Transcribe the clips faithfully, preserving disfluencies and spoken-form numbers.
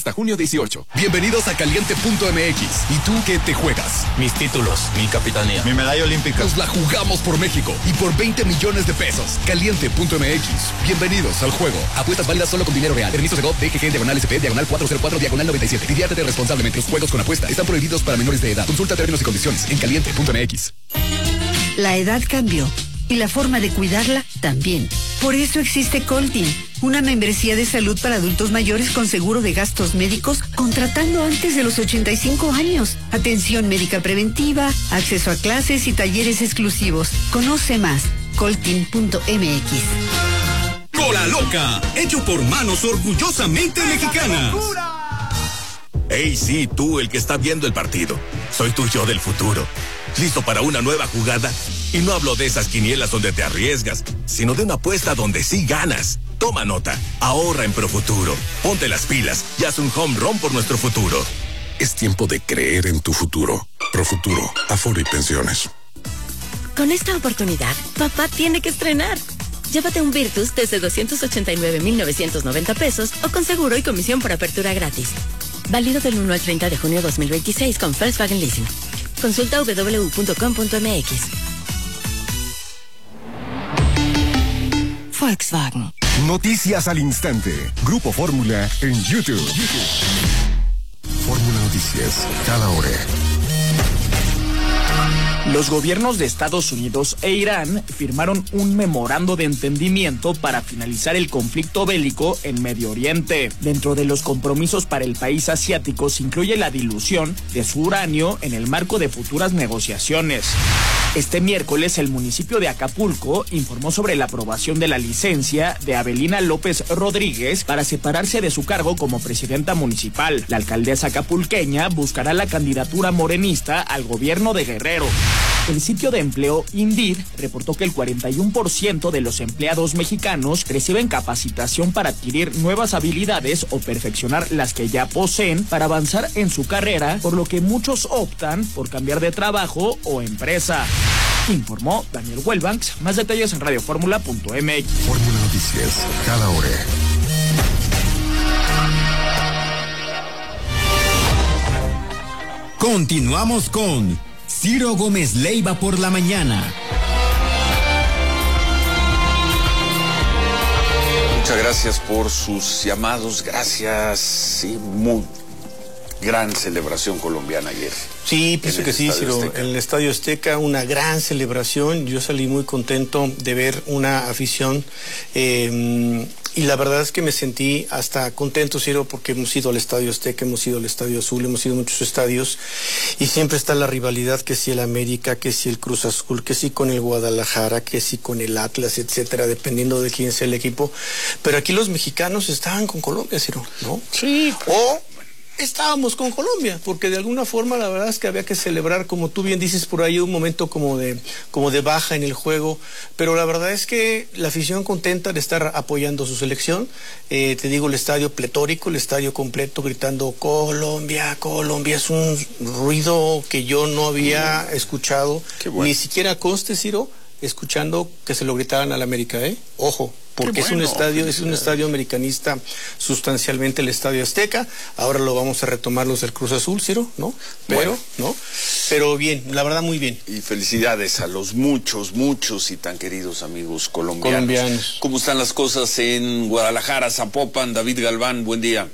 hasta junio dieciocho. Bienvenidos a Caliente punto M X. ¿Y tú qué te juegas? Mis títulos, mi capitanía, mi medalla olímpica. Nos la jugamos por México y por veinte millones de pesos. Caliente punto M X. Bienvenidos al juego. Apuestas válidas solo con dinero real. Permisos de G O V, D G G, diagonal S P, diagonal cuatrocientos cuatro, diagonal noventa y siete. Diviértete responsablemente. Los juegos con apuesta están prohibidos para menores de edad. Consulta términos y condiciones en Caliente punto M X. La edad cambió y la forma de cuidarla también. Por eso existe Coltin, una membresía de salud para adultos mayores con seguro de gastos médicos contratando antes de los ochenta y cinco años. Atención médica preventiva, acceso a clases y talleres exclusivos. Conoce más. Coltin punto M X. Cola Loca, hecho por manos orgullosamente mexicanas. Hey, sí, tú, el que está viendo el partido. Soy tu yo del futuro. ¿Listo para una nueva jugada? Y no hablo de esas quinielas donde te arriesgas, sino de una apuesta donde sí ganas. Toma nota, ahorra en Profuturo. Ponte las pilas y haz un home run por nuestro futuro. Es tiempo de creer en tu futuro. Profuturo, Afore y Pensiones. Con esta oportunidad, papá tiene que estrenar. Llévate un Virtus desde doscientos ochenta y nueve mil novecientos noventa pesos o con seguro y comisión por apertura gratis. Válido del uno al treinta de junio de dos mil veintiséis con Volkswagen Leasing. Consulta w w w punto com punto m x. Volkswagen. Noticias al instante. Grupo Fórmula en YouTube. YouTube. Fórmula Noticias, cada hora. Los gobiernos de Estados Unidos e Irán firmaron un memorando de entendimiento para finalizar el conflicto bélico en Medio Oriente. Dentro de los compromisos para el país asiático se incluye la dilución de su uranio en el marco de futuras negociaciones. Este miércoles, el municipio de Acapulco informó sobre la aprobación de la licencia de Abelina López Rodríguez para separarse de su cargo como presidenta municipal. La alcaldesa acapulqueña buscará la candidatura morenista al gobierno de Guerrero. El sitio de empleo Indeed reportó que el cuarenta y uno por ciento de los empleados mexicanos reciben capacitación para adquirir nuevas habilidades o perfeccionar las que ya poseen para avanzar en su carrera, por lo que muchos optan por cambiar de trabajo o empresa. Informó Daniel Huelbanks. Más detalles en radio fórmula punto m x. Fórmula Noticias, cada hora. Continuamos con Ciro Gómez Leiva por la mañana. Muchas gracias por sus llamados, gracias, sí, muy gran celebración colombiana ayer. Sí, pienso que sí, Ciro, en el Estadio Azteca, una gran celebración, yo salí muy contento de ver una afición, eh, y la verdad es que me sentí hasta contento, Ciro, porque hemos ido al Estadio Azteca, hemos ido al Estadio Azul, hemos ido a muchos estadios, y siempre está la rivalidad, que si el América, que si el Cruz Azul, que si con el Guadalajara, que si con el Atlas, etcétera, dependiendo de quién sea el equipo, pero aquí los mexicanos estaban con Colombia, Ciro, ¿no? Sí. O estábamos con Colombia, porque de alguna forma la verdad es que había que celebrar, como tú bien dices por ahí, un momento como de como de baja en el juego, pero la verdad es que la afición contenta de estar apoyando a su selección, eh, te digo, el estadio pletórico, el estadio completo gritando Colombia, Colombia, es un ruido que yo no había escuchado, bueno. Ni siquiera conste, Ciro, escuchando que se lo gritaran al América, ¿eh? Ojo. Porque bueno, es un estadio, es un estadio americanista sustancialmente el Estadio Azteca. Ahora lo vamos a retomar los del Cruz Azul, Ciro, ¿no? Pero, bueno. ¿no? Pero bien, la verdad muy bien. Y felicidades a los muchos, muchos y tan queridos amigos colombianos. colombianos. ¿Cómo están las cosas en Guadalajara, Zapopan? David Galván, buen día.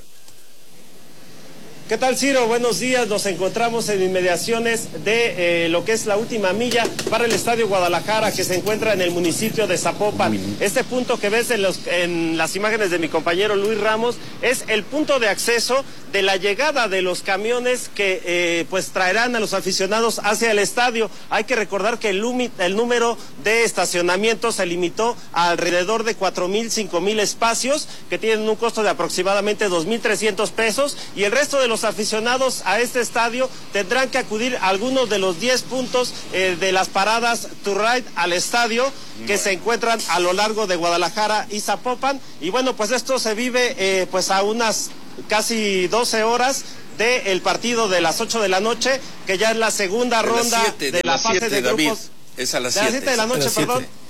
¿Qué tal, Ciro? Buenos días. Nos encontramos en inmediaciones de eh, lo que es la última milla para el Estadio Guadalajara, que se encuentra en el municipio de Zapopan. Este punto que ves en, los, en las imágenes de mi compañero Luis Ramos es el punto de acceso de la llegada de los camiones que eh, pues traerán a los aficionados hacia el estadio. Hay que recordar que el, el número de estacionamientos se limitó a alrededor de cuatro mil, cinco mil espacios que tienen un costo de aproximadamente dos mil trescientos pesos, y el resto de los aficionados a este estadio tendrán que acudir a algunos de los diez puntos eh, de las paradas to ride al estadio que se encuentran a lo largo de Guadalajara y Zapopan. Y bueno, pues esto se vive eh, pues a unas casi doce horas del partido de las ocho de la noche, que ya es la segunda de ronda siete, de, de la fase siete, de grupos. David. Es a las siete de la noche, perdón.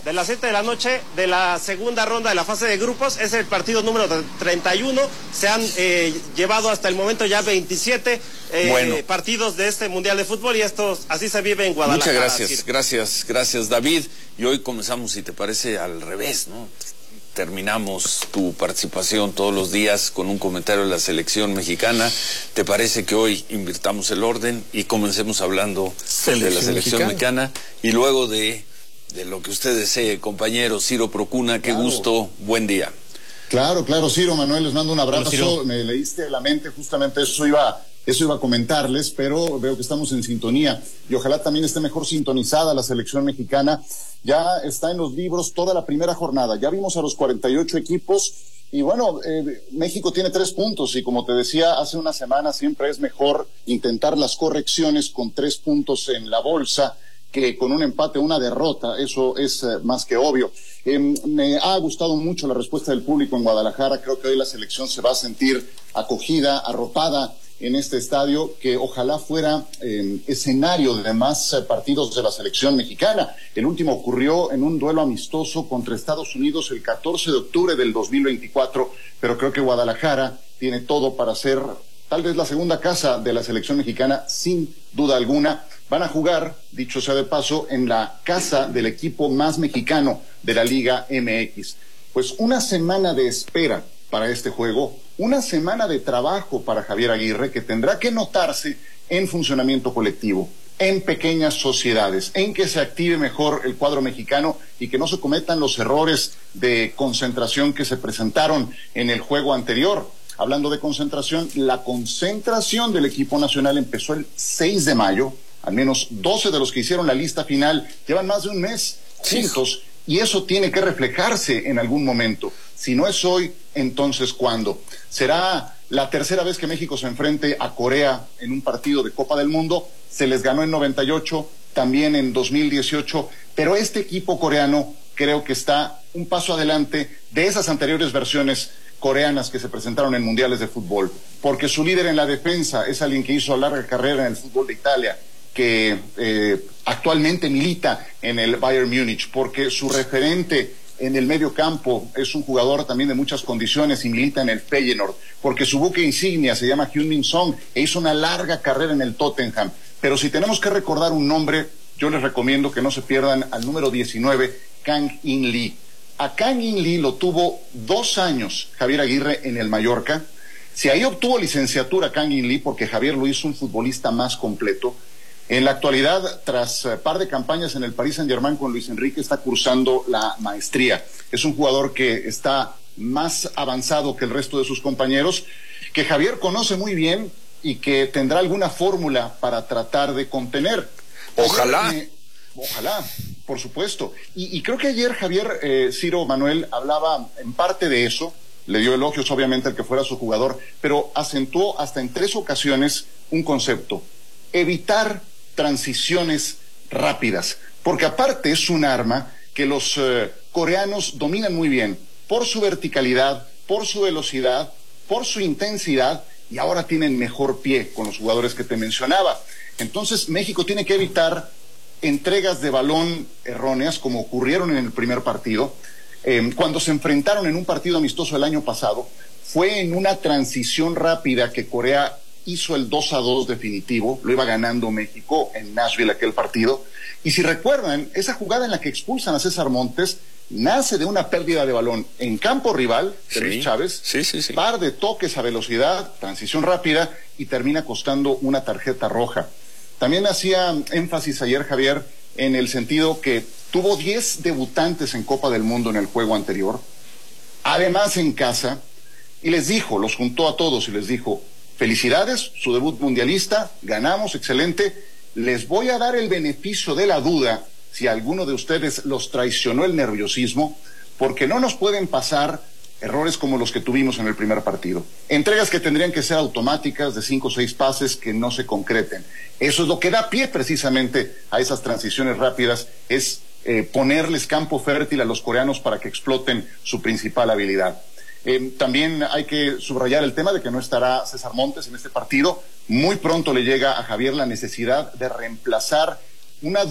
de las siete de la noche de la segunda ronda de la fase de grupos. Es el partido número treinta y uno. Se han eh, llevado hasta el momento ya veintisiete eh, bueno. partidos de este Mundial de Fútbol, y esto así se vive en Guadalajara. Muchas gracias, Ciro. gracias, gracias David. Y hoy comenzamos, si te parece, al revés, ¿no? Terminamos tu participación todos los días con un comentario de la selección mexicana. ¿Te parece que hoy invirtamos el orden y comencemos hablando selección de la selección mexicana? mexicana y luego de, de lo que usted desee, compañero Ciro Procuna? Qué claro. gusto, buen día. Claro, claro, Ciro, Manuel, les mando un abrazo. Hola, me leíste la mente, justamente eso iba, eso iba a comentarles, pero veo que estamos en sintonía y ojalá también esté mejor sintonizada la selección mexicana. Ya está en los libros toda la primera jornada, ya vimos a los cuarenta y ocho equipos y bueno, eh, México tiene tres puntos y como te decía hace una semana, siempre es mejor intentar las correcciones con tres puntos en la bolsa que con un empate o una derrota, eso es eh, más que obvio. Eh, me ha gustado mucho la respuesta del público en Guadalajara, creo que hoy la selección se va a sentir acogida, arropada en este estadio, que ojalá fuera eh, escenario de más eh, partidos de la selección mexicana. El último ocurrió en un duelo amistoso contra Estados Unidos el catorce de octubre del dos mil veinticuatro, pero creo que Guadalajara tiene todo para ser tal vez la segunda casa de la selección mexicana, sin duda alguna. Van a jugar, dicho sea de paso, en la casa del equipo más mexicano de la Liga M X. Pues una semana de espera para este juego, una semana de trabajo para Javier Aguirre, que tendrá que notarse en funcionamiento colectivo, en pequeñas sociedades, en que se active mejor el cuadro mexicano y que no se cometan los errores de concentración que se presentaron en el juego anterior. Hablando de concentración, la concentración del equipo nacional empezó el seis de mayo, al menos doce de los que hicieron la lista final llevan más de un mes juntos, y eso tiene que reflejarse en algún momento. Si no es hoy, entonces ¿cuándo? Será la tercera vez que México se enfrente a Corea en un partido de Copa del Mundo. Se les ganó en noventa y ocho, también en dos mil dieciocho, pero este equipo coreano creo que está un paso adelante de esas anteriores versiones coreanas que se presentaron en mundiales de fútbol, porque su líder en la defensa es alguien que hizo larga carrera en el fútbol de Italia, que eh, actualmente milita en el Bayern Múnich, porque su referente en el medio campo es un jugador también de muchas condiciones y milita en el Feyenoord, porque su buque insignia se llama Heung-min Son e hizo una larga carrera en el Tottenham. Pero si tenemos que recordar un nombre, yo les recomiendo que no se pierdan al número diecinueve, Kang In Lee. A Kang In Lee lo tuvo dos años Javier Aguirre en el Mallorca. Si ahí obtuvo licenciatura Kang In Lee, porque Javier lo hizo un futbolista más completo. En la actualidad, tras uh, par de campañas en el Paris Saint-Germain con Luis Enrique, está cursando la maestría. Es un jugador que está más avanzado que el resto de sus compañeros, que Javier conoce muy bien y que tendrá alguna fórmula para tratar de contener. Ojalá. Ayer, eh, ojalá, por supuesto. Y, y creo que ayer Javier, eh, Ciro, Manuel, hablaba en parte de eso. Le dio elogios, obviamente, al que fuera su jugador, pero acentuó hasta en tres ocasiones un concepto: evitar transiciones rápidas, porque aparte es un arma que los eh, coreanos dominan muy bien por su verticalidad, por su velocidad, por su intensidad, y ahora tienen mejor pie con los jugadores que te mencionaba. Entonces México tiene que evitar entregas de balón erróneas como ocurrieron en el primer partido. Eh, cuando se enfrentaron en un partido amistoso el año pasado, fue en una transición rápida que Corea hizo el dos a dos definitivo, lo iba ganando México en Nashville aquel partido, y si recuerdan, esa jugada en la que expulsan a César Montes nace de una pérdida de balón en campo rival de sí, Luis Chávez, sí, sí, sí. par de toques a velocidad, transición rápida, y termina costando una tarjeta roja. También hacía énfasis ayer Javier en el sentido que tuvo diez debutantes en Copa del Mundo en el juego anterior, además en casa, y les dijo, los juntó a todos y les dijo: felicidades, su debut mundialista, ganamos, excelente. Les voy a dar el beneficio de la duda si a alguno de ustedes los traicionó el nerviosismo, porque no nos pueden pasar errores como los que tuvimos en el primer partido. Entregas que tendrían que ser automáticas, de cinco o seis pases que no se concreten. Eso es lo que da pie precisamente a esas transiciones rápidas, es eh, ponerles campo fértil a los coreanos para que exploten su principal habilidad. Eh, también hay que subrayar el tema de que no estará César Montes en este partido. Muy pronto le llega a Javier la necesidad de reemplazar una